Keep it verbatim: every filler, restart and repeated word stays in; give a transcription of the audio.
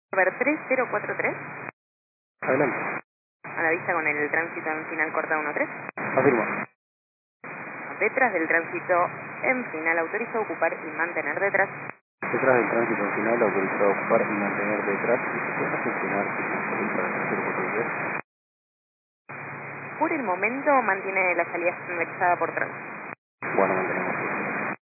A ver, tres cero cuatro tres. Adelante. A la vista con el tránsito en final corta uno tres. Afirmo. Detrás del tránsito en final autoriza ocupar y mantener detrás. Detrás del tránsito en final, autorizado a ocupar y mantener detrás y se puede funcionar sin para el cero cuatro tres. Por el momento mantiene la salida finalizada por tránsito.